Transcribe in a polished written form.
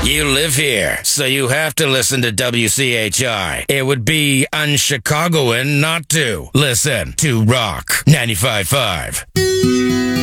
You live here, so you have to listen to WCHI. It would be un-Chicagoan not to. Listen to Rock 95.5.